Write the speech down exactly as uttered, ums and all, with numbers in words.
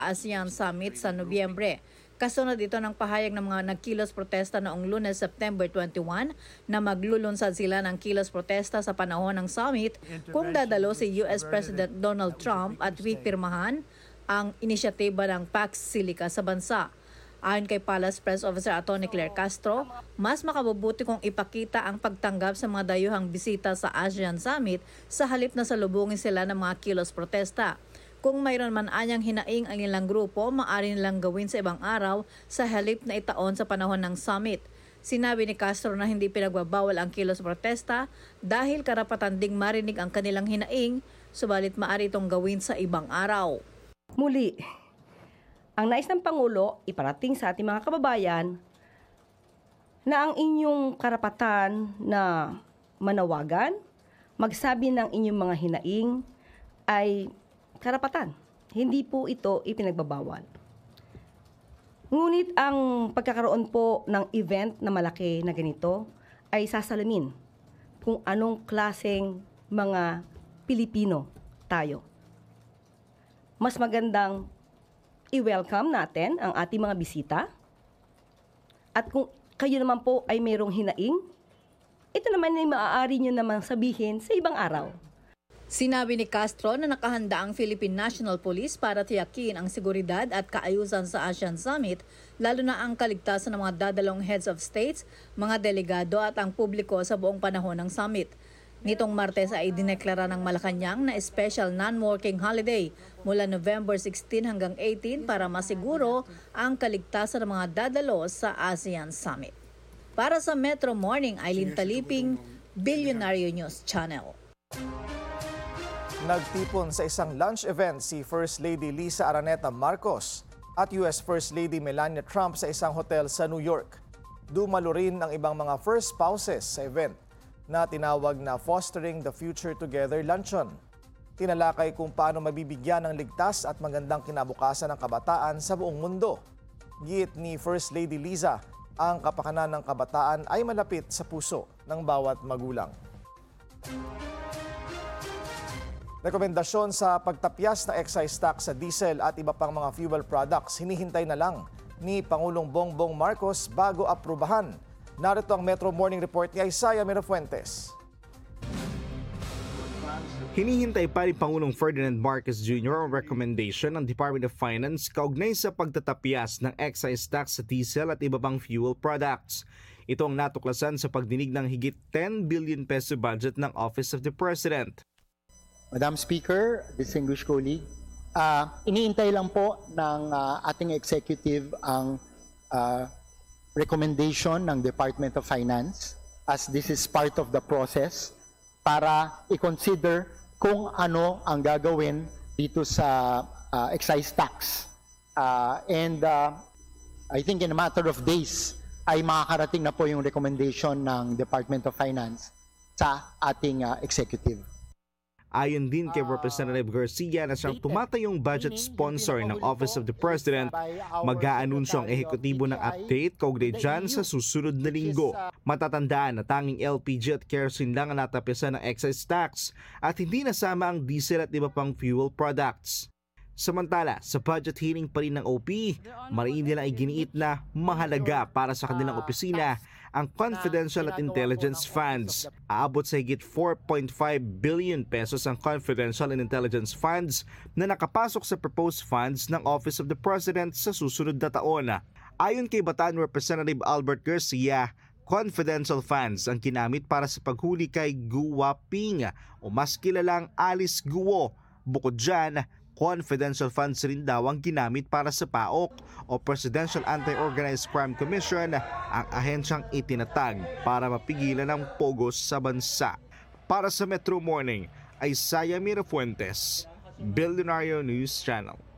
ASEAN Summit sa Nobyembre. Kasunod ito ng pahayag ng mga nagkilos protesta noong Lunes, September twenty-one na maglulunsad sila ng kilos protesta sa panahon ng summit kung dadalo si U S President Donald Trump at pipirmahan ang inisyatiba ng Pax Silica sa bansa. Ayon kay Palace Press Officer Atty. Claire Castro, mas makabubuti kung ipakita ang pagtanggap sa mga dayuhang bisita sa ASEAN Summit sa halip na salubungin sila ng mga kilos protesta. Kung mayroon man anyang hinaing ang ilang grupo, maaari nilang gawin sa ibang araw sa halip na itaon sa panahon ng summit. Sinabi ni Castro na hindi pinagbabawal ang kilos protesta dahil karapatan ding marinig ang kanilang hinaing, subalit maaari itong gawin sa ibang araw. Muli, ang nais ng Pangulo iparating sa ating mga kababayan na ang inyong karapatan na manawagan, magsabi ng inyong mga hinaing ay karapatan. Hindi po ito ipinagbabawal. Ngunit ang pagkakaroon po ng event na malaki na ganito ay sasalamin kung anong klaseng mga Pilipino tayo. Mas magandang i-welcome natin ang ating mga bisita. At kung kayo naman po ay mayroong hinaing, ito naman ay maaari nyo naman sabihin sa ibang araw. Sinabi ni Castro na nakahanda ang Philippine National Police para tiyakin ang seguridad at kaayusan sa ASEAN Summit, lalo na ang kaligtasan ng mga dadalawang heads of states, mga delegado at ang publiko sa buong panahon ng summit. Nitong Martes ay dineklara ng Malacanang na special non-working holiday mula November sixteen hanggang eighteen para masiguro ang kaligtasan ng mga dadalo sa ASEAN Summit. Para sa Metro Morning, Eileen Taliping, Billionaire News Channel. Nagtipon sa isang lunch event si First Lady Lisa Araneta Marcos at U S First Lady Melania Trump sa isang hotel sa New York. Dumalo rin ang ibang mga first spouses sa event na tinawag na Fostering the Future Together Luncheon. Tinalakay kung paano mabibigyan ng ligtas at magandang kinabukasan ng kabataan sa buong mundo. Giit ni First Lady Liza, ang kapakanan ng kabataan ay malapit sa puso ng bawat magulang. Rekomendasyon sa pagtapyas ng excise tax sa diesel at iba pang mga fuel products hinihintay na lang ni Pangulong Bongbong Marcos bago aprubahan. Narito ang Metro Morning Report ni Isaiah Mirafuentes. Hinihintay pa ni Pangulong Ferdinand Marcos Junior ang recommendation ng Department of Finance kaugnay sa pagtatapyas ng excise tax sa diesel at iba pang fuel products. Ito ang natuklasan sa pagdinig ng higit ten billion peso budget ng Office of the President. Madam Speaker, distinguished colleague, uh, iniintay lang po ng uh, ating executive ang uh, recommendation ng Department of Finance as this is part of the process para i-consider kung ano ang gagawin dito sa uh, excise tax. Uh, and uh, I think in a matter of days ay makakarating na po yung recommendation ng Department of Finance sa ating uh, executive. Ayon din kay Representative Garcia na siyang tumatayong budget sponsor ng Office of the President, mag-aanunsyo ang ehekutibo ng update kaugnay dyan sa susunod na linggo. Matatandaan na tanging L P G at kerosene lang ang natapyasan ng excise tax at hindi nasama ang diesel at iba pang fuel products. Samantala, sa budget hearing pa rin ng O P, mariin nilang iginiit na mahalaga para sa kanilang opisina ang confidential at intelligence funds. Aabot sa higit four point five billion pesos ang confidential and intelligence funds na nakapasok sa proposed funds ng Office of the President sa susunod na taon. Ayon kay Bataan Representative Albert Garcia, confidential funds ang ginamit para sa paghuli kay Guo Ping o mas kilalang Alice Guo. Bukod dyan, confidential funds rin daw ang ginamit para sa P A O C o Presidential Anti-Organized Crime Commission, ang ahensyang itinatag para mapigilan ang pogos sa bansa. Para sa Metro Morning, Isaiah Mirafuentes, Billionaire News Channel.